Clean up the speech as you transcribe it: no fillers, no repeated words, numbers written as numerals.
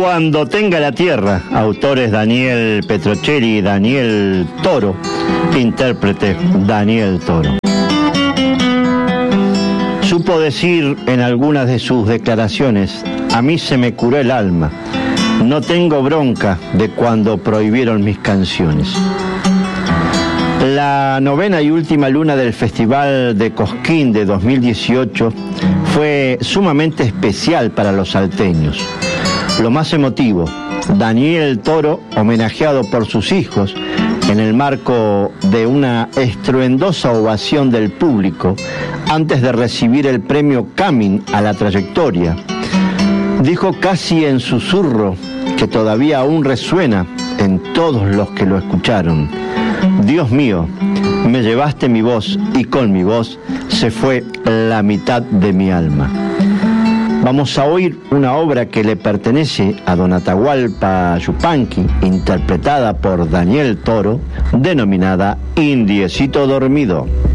Cuando tenga la tierra, autores Daniel Petrocelli y Daniel Toro, intérprete Daniel Toro. Supo decir en algunas de sus declaraciones: a mí se me curó el alma, no tengo bronca de cuando prohibieron mis canciones. La novena y última luna del Festival de Cosquín de 2018 fue sumamente especial para los salteños. Lo más emotivo, Daniel Toro, homenajeado por sus hijos, en el marco de una estruendosa ovación del público, antes de recibir el premio Camin a la trayectoria, dijo casi en susurro, que todavía aún resuena en todos los que lo escucharon: Dios mío, me llevaste mi voz y con mi voz se fue la mitad de mi alma. Vamos a oír una obra que le pertenece a don Atahualpa Yupanqui, interpretada por Daniel Toro, denominada Indiecito Dormido.